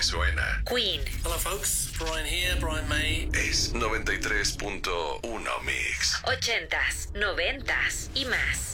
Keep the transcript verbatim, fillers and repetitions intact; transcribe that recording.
suena. Queen. Hello folks, Brian here, Brian May. Es noventa y tres punto uno Mix. Ochentas, noventas y más.